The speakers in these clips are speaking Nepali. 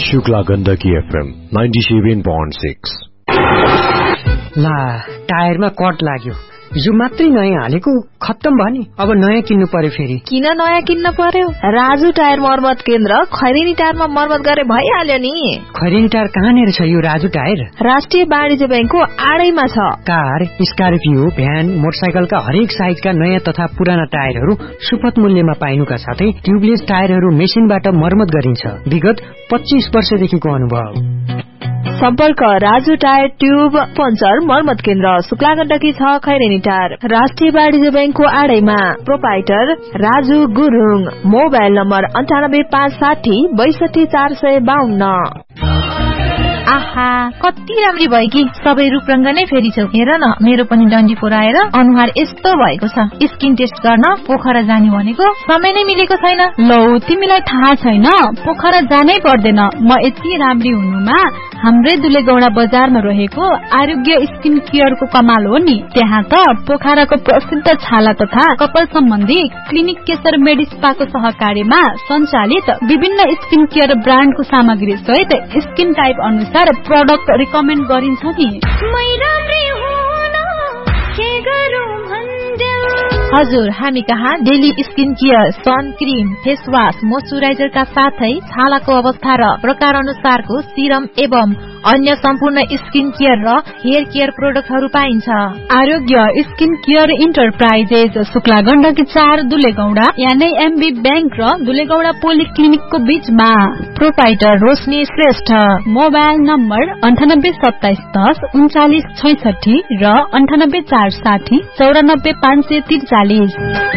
शुक्ला गण्डकी एफएम 97.6। ला टायरमा कट लाग्यो, हिजो मात्रै नयाँ हालेको खत्तम भयो नि। अब नयाँ किन्नु पर्यो फेरि। किन नयाँ किन्न पर्यो? राजु टायर मर्मत केन्द्र खैरेनी टायरमा मर्मत गरे भइहाल्यो नि। खैरेनी टायर कहाँनिर छ यो राजु टायर? राष्ट्रिय वाणिज्य बैंकको आडैमा छ। कार, स्कर्पियो, भ्यान, मोटरसाइकलका हरेक साइजका नयाँ तथा पुराना टायरहरू सुपथ मूल्यमा पाइनुका साथै ट्युबलेस टायरहरू मेसिनबाट मर्मत गरिन्छ। विगत 25 वर्षदेखिको अनुभव। सम्पर्क राजु टायर ट्युब पञ्चर मर्मत केन्द्र, शुक्ला गण्डकी 6 खैरेनी टायर, राष्ट्रिय वाणिज्य बैंकको आडैमा। Proprietor Raju Gurung. Mobile number 98560 62452। आहा, कति राम्री भयो कि सबै रूपरंग नै फेरिछौ। हेर न, मेरो पनि डन्डी फोराएर अनुहार यस्तो भएको छ। स्किन टेस्ट गर्न पोखरा जाने भनेको समय नै मिलेको छैन। लौ, तिमीलाई थाहा छैन, पोखरा जानै पर्दैन। म यति राम्री हुनुमा हाम्रै दुलेगौडा बजारमा रहेको आरोग्य स्किन केयरको कमाल हो नि। त्यहाँ त पोखराको प्रसिद्ध छाला तथा कपाल सम्बन्धी क्लिनिक केशर मेडिस्पाको सहकार्यमा सञ्चालित विभिन्न स्किन केयर ब्रान्डको सामग्री सहित स्किन टाइप अनुसार प्रोडक्ट रिकमेन्ड गरिन्छ नि। हजुर, हामी कहाँ daily skin care, sun cream, face wash, मोइस्चराइजरका साथै छालाको अवस्था र प्रकार अनुसारको सिरम एवं अन्य सम्पूर्ण स्किन केयर र हेयर केयर प्रोडक्टहरू पाइन्छ। आरोग्य skin care enterprises, Shukla Gandaki 4 दुलेगौडा, यानी एमबी बैंक र दुलेगौडा पोलिक्लिनिकको बीचमा। प्रोपाइटर रोशनी श्रेष्ठ। मोबाइल नम्बर 982710 3966 र 98460 94543।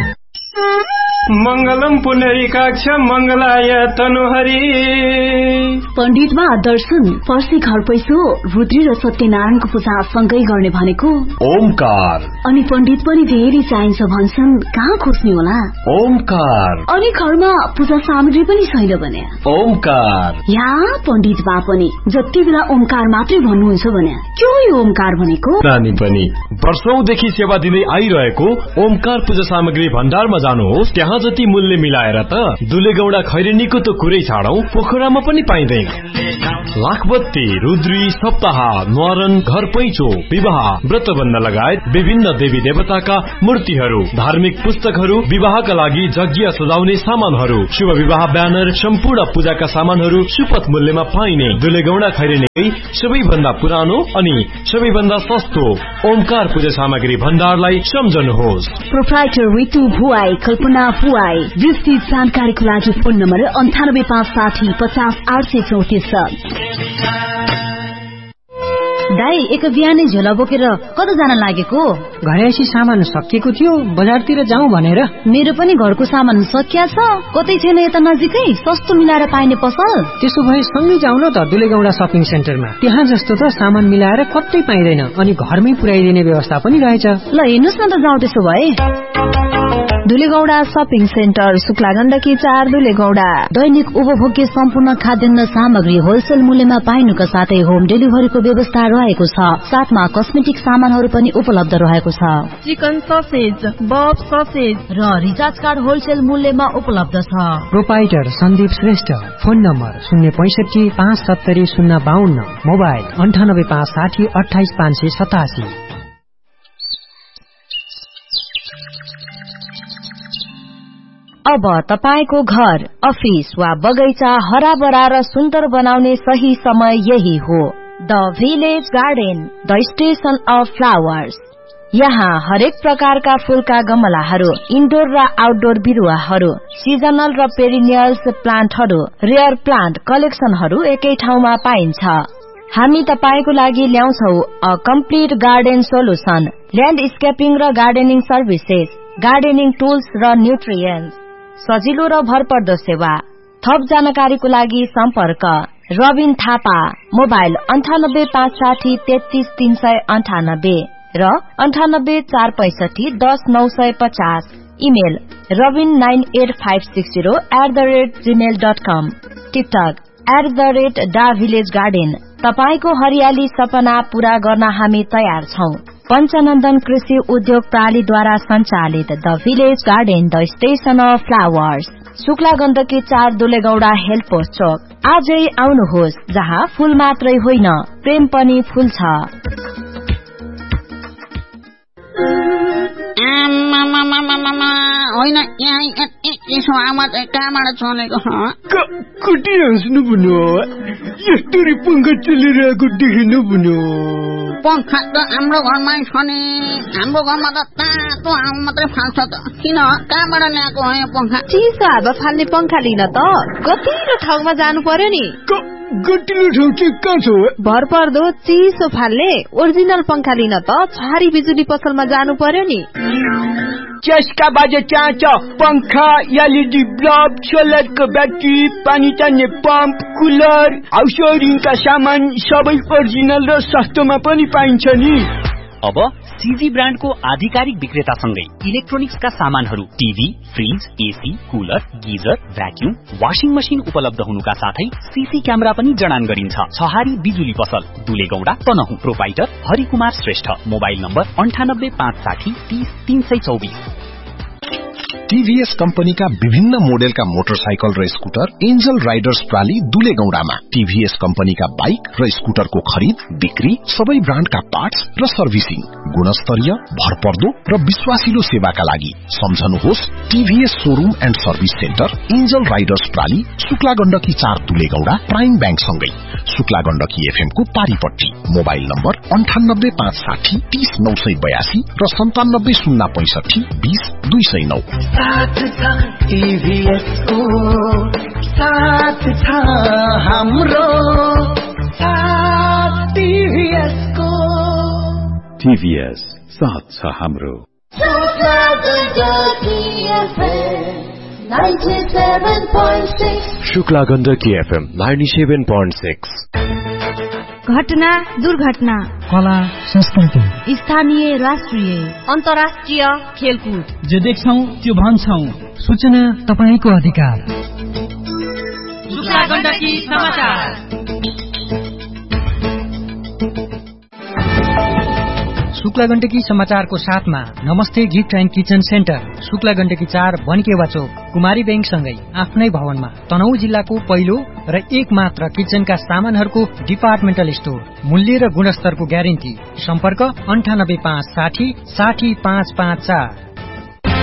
मंगलम पुनरीकाक्ष मंगलाय तनुहरी। पण्डितमा दर्शन, पर्सी घर पैसो, रुद्री र सत्यनारायणको पूजा सँगै गर्ने भनेको ओमकार। अनि पण्डित पनि धेरै चाहिन्छ भन्छन्, कहाँ खोज्ने होला? ओमकार। अनि घरमा पूजा सामग्री पनि छैन भने ओमकार। या पण्डित बा पनि जति बेला ओमकार मात्रै भन्नुहुन्छ भने के हो यो ओमकार भनेको? नानी पनि वर्षौंदेखि सेवा दिँदै आइरहेको ओमकार पूजा सामग्री भण्डारमा जानुहोस्। त्यहाँ जति मूल्य मिलाएर त दुलेगौडा खैरेनीको त कुरै छाडौं, पोखरामा पनि पाइँदैन। लाखबत्ती, रुद्री, सप्ताह, न्वारन, घर पैँचो, विवाह, व्रतबन्ध लगायत विभिन्न देवी देवताका मूर्तिहरू, धार्मिक पुस्तकहरू, विवाहका लागि यज्ञ सजाउने सामानहरू, शुभ विवाह ब्यानर, सम्पूर्ण पूजाका सामानहरू सुपथ मूल्यमा पाइने दुलेगौडा खैरेनीकै सबैभन्दा पुरानो अनि सबैभन्दा सस्तो ओमकार पूजा सामग्री भण्डारलाई सम्झनुहोस्। प्रोप्राइटर ऋतु भुवाई, कल्पना भुवाई। विस्तृत जानकारीको लागि फोन नम्बर 98560 50 834। दाई, एक बिहानै झोला बोकेर कता जान लागेको? घरैसी सामान सकिएको थियो, बजारतिर जाउँ भनेर। मेरो पनि घरको सामान सकिया छ। कतै छैन यता नजिकै सस्तो मिलाएर पाइने पसल? त्यसो भए सँगै जाउँ न त दुलेगौडा शपिङ सेन्टरमा। त्यहाँ जस्तो त सामान मिलाएर कतै पाइँदैन, अनि घरमै पुर्याइदिने व्यवस्था पनि रहेछ। ल हेर्नुस् न त, जाउँ त्यसो भए। दुलेगौडा शपिङ सेन्टर, शुक्ला गण्डकी 4 दुलेगौडा। दैनिक उपभोग्य सम्पूर्ण खाद्यान्न सामग्री होलसेल मूल्यमा पाइनुका साथै होम डेलिभरीको व्यवस्था रहेको छ। साथमा कस्मेटिक सामानहरू पनि उपलब्ध रहेको छ। चिकन ससेज, बफ ससेज र रिचार्ज कार्ड होलसेल मूल्यमा उपलब्ध छ। Proprietor Sandeep Shrestha. Phone number 065 570 052। Mobile 98560 28 587। अब तपाईको घर, अफिस वा बगैँचा हराभरा र सुन्दर बनाउने सही समय यही हो। The village garden, the station of flowers. यहाँ हरेक प्रकारका फूलका गमलाहरू, इन्डोर र आउटडोर बिरुवाहरू, सिजनल र पेरिनियल्स प्लान्टहरू, रेयर प्लान्ट कलेक्सनहरू एकै ठाउँमा पाइन्छ। हामी तपाईको लागि ल्याउँछौ अ कम्प्लिट गार्डन सोलुसन, ल्यान्डस्केपिङ र गार्डनिङ सर्भिसेस, गार्डनिङ टुल्स र न्युट्रिएन्ट्स, सजिलो र भरपर्दो सेवा। थप जानकारीको लागि सम्पर्क रबिन थापा। मोबाइल 98560 33 398 र 98465 10 950। Email robin98560@gmail.com। TikTok @davillagegarden। तपाईको हरियाली सपना पूरा गर्न हामी तयार छौं। पञ्चनन्दन कृषि उद्योग प्रालीद्वारा सञ्चालित the village garden, the station of flowers, Shukla Gandaki 4 दुलेगौडा health post चोक। आजै आउनुहोस्, जहाँ फूल मात्रै होइन प्रेम पनि फूल छ। होइन यसो आवाज कहाँबाट चलेको? कति हाँस्नु भन्यो, यस्तरी पंखा चलिरहेको देखिनु भन्यो। पंखा त हाम्रो घरमै छ नि, हाम्रो घरमा त तातो हावा मात्रै फाल्छ त। किन, कहाँबाट ल्याएको हो यो पंखा? चिसो हावा फाल्ने पंखा लिन त गतिलो ठाउँमा जानु पर्यो नि। गतिलो ठाउँ चाहिँ कहाँ छ? भरपर्दो चिसो फाल्ने ओरिजिनल पंखा लिन त छहारी बिजुली पसलमा जानु पर्यो नि। चस्का बाजे चाहन्छ पंखा, एलईडी बल्ब, सोलरको ब्याट्री, पानी तान्ने पम्प, कुलर, हाउस वायरिङका सामान सबै ओरिजिनल र सस्तोमा पनि पाइन्छ नि। अब सीजी ब्रान्डको आधिकारिक विक्रेतासँगै इलेक्ट्रोनिक्सका सामानहरू TV, fridge, AC, cooler, geyser, vacuum, washing machine उपलब्ध हुनुका साथै सीसी क्यामेरा पनि जडान गरिन्छ। छहारी बिजुली पसल, दुलेगौडा, Tanahun. Proprietor Harikumar Shrestha. Mobile number 9856 30 324। TVS कम्पनीका विभिन्न मोडेलका मोटरसाइकल र स्कुटर एन्जल राइडर्स प्राली दुलेगौडामा। टीभीएस कम्पनीका बाइक र स्कुटरको खरिद, बिक्री, सबै ब्रान्डका पार्ट्स र सर्भिसिङ, गुणस्तरीय, भरपर्दो र विश्वासिलो सेवाका लागि सम्झनुहोस् TVS showroom and service centre, angel Riders प्राली, Shukla Gandaki 4 दुलेगौडा, prime bank सँगै शुक्ला गण्डकी एफएम को पारीपट्टी। मोबाइल नम्बर 9856 30 982 र 97 065 20 209। साथ छ टीभीएस को, साथ छ हाम्रो साथ टीभीएस को। टीभीएस साथ छ हाम्रो। शुक्ला गण्डकी एफएम 97.6। घटना दुर्घटना, कला संस्कृति, स्थानीय राष्ट्रिय अन्तर्राष्ट्रिय खेलकुद, जे देख्छौं त्यो भन्छौं। सूचना तपाईको अधिकार। शुक्ला गण्डकी समाचार। शुक्ला गण्डकी समाचारको साथमा नमस्ते gift and kitchen centre, Shukla Gandaki 4 बनकेवा Chowk, Kumari bank सँगै आफ्नै भवनमा तनहुँ जिल्लाको पहिलो र एक मात्र किचनका सामानहरूको डिपार्टमेन्टल स्टोर। मूल्य र गुणस्तरको ग्यारेन्टी। सम्पर्क 9856 60 60 554।